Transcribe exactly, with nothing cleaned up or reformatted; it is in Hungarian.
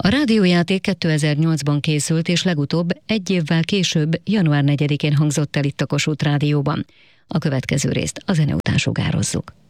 rádiójáték kétezer-nyolcban készült, és legutóbb egy évvel később, január negyedikén hangzott el itt a Kossuth Rádióban. A következő részt a zene után sugározzuk.